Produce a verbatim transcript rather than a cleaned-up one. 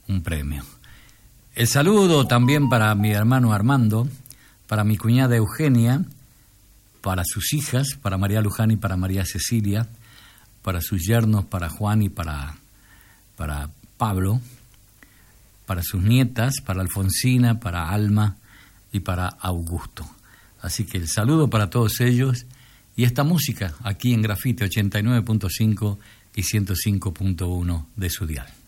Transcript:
un premio. El saludo también para mi hermano Armando, para mi cuñada Eugenia, para sus hijas, para María Luján y para María Cecilia, para sus yernos, para Juan y para, para Pablo, para sus nietas, para Alfonsina, para Alma y para Augusto. Así que el saludo para todos ellos y esta música aquí en Grafite ochenta y nueve punto cinco y ciento cinco punto uno de su dial.